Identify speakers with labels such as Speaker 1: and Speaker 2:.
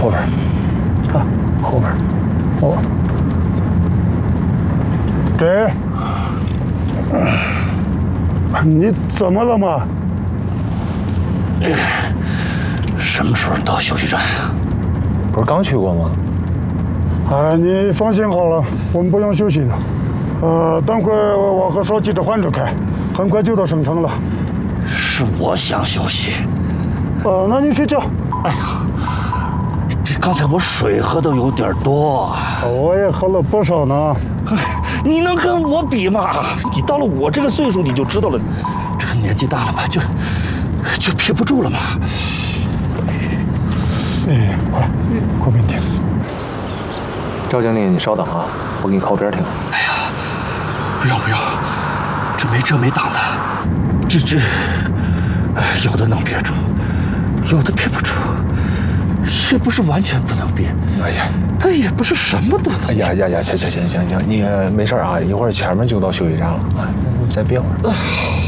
Speaker 1: 后边，啊，后边，哦，对，你怎么了嘛？
Speaker 2: 什么时候到休息站呀？
Speaker 3: 不是刚去过吗？
Speaker 1: 哎，你放心好了，我们不用休息的。等会儿我和手机的患者开，很快就到省城了。
Speaker 2: 是我想休息。
Speaker 1: 那你睡觉。
Speaker 2: 哎呀，这刚才我水喝的有点多啊。
Speaker 1: 我也喝了不少呢。
Speaker 2: 你能跟我比吗？你到了我这个岁数，你就知道了，这个年纪大了吧，就憋不住了嘛。
Speaker 1: 哎，快边停！
Speaker 3: 赵经理，你稍等啊，我给你靠边停。
Speaker 2: 哎呀，不用，这没遮没挡的，这有的能憋住，有的憋不住，也不是完全不能憋。
Speaker 3: 哎呀，
Speaker 2: 他也不是什么都能。
Speaker 3: 哎呀，行，你没事啊，一会儿前面就到休息站了啊，再憋会儿。